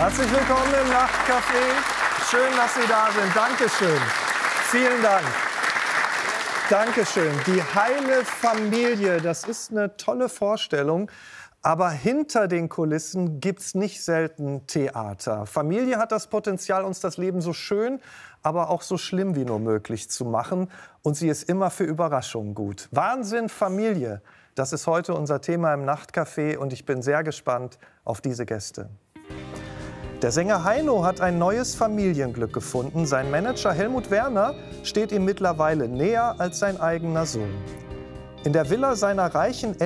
Herzlich willkommen im Nachtcafé. Schön, dass Sie da sind. Dankeschön. Vielen Dank. Dankeschön. Die heile Familie, das ist eine tolle Vorstellung. Aber hinter den Kulissen gibt's nicht selten Theater. Familie hat das Potenzial, uns das Leben so schön, aber auch so schlimm wie nur möglich zu machen. Und sie ist immer für Überraschungen gut. Wahnsinn, Familie. Das ist heute unser Thema im Nachtcafé und ich bin sehr gespannt auf diese Gäste. Der Sänger Heino hat ein neues Familienglück gefunden. Sein Manager Helmut Werner steht ihm mittlerweile näher als sein eigener Sohn. In der Villa seiner reichen